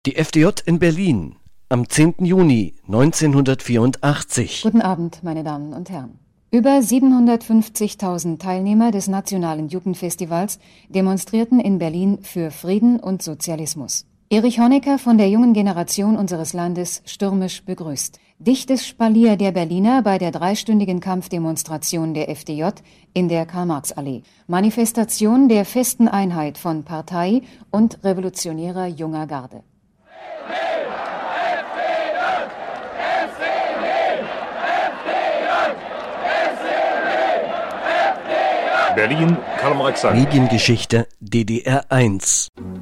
Die FDJ in Berlin am 10. Juni 1984. Guten Abend, meine Damen und Herren. Über 750.000 Teilnehmer des Nationalen Jugendfestivals demonstrierten in Berlin für Frieden und Sozialismus. Erich Honecker von der jungen Generation unseres Landes stürmisch begrüßt. Dichtes Spalier der Berliner bei der 3-stündigen Kampfdemonstration der FDJ in der Karl-Marx-Allee. Manifestation der festen Einheit von Partei und revolutionärer junger Garde. Berlin, Karl-Marx-Allee. Mediengeschichte DDR 1.